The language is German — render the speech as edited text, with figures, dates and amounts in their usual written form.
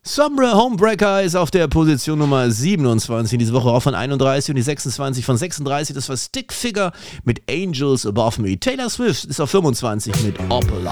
Sombre Homebreaker ist auf der Position Nummer 27, diese Woche auch von 31 und die 26 von 36. Das war Stick Figure mit Angels Above Me. Taylor Swift ist auf 25 mit Opala.